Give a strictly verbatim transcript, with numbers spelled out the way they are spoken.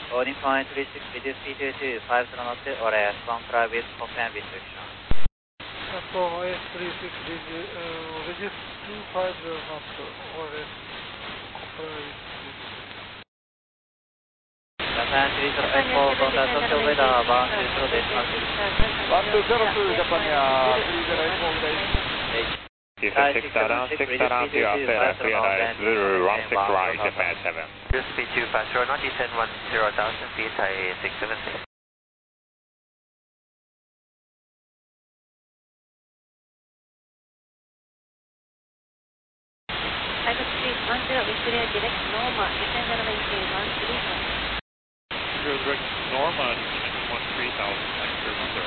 Boarding point three six, reduce P two two, five zero knot, or S one fly with confirm restriction. Platform S three six, reduce, uh, reduce two five zero knot, or S confirm restriction. Japan three zero eight four, contact Tokyo weather, one two zero decimal three. one two zero two, Japan three zero eight four, H. You said six down, six down to your after clear direct Zulu one six right, Japan seven. Use speed two five zero, not descend one zero thousand feet, Thai six seven six. Tiger Street one zero is clear direct Norma, descend runway one three five. Direct Norma, descend one three thousand, thanks for